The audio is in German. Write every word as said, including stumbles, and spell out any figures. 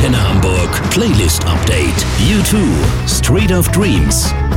Antenne Hamburg Playlist Update. U zwei, Street of Dreams.